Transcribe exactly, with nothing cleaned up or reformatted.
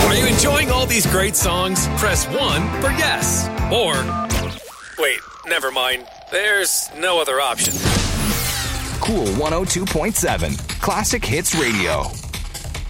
Are you enjoying all these great songs? Press one for yes. Or, wait, never mind. There's no other option. Cool one oh two point seven. Classic Hits Radio.